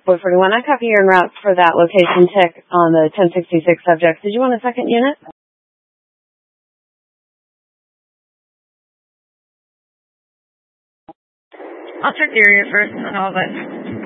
Boy 41, I copy your en route for that location tick on the 1066 subject. Did you want a second unit? I'll check the area first and then I'll let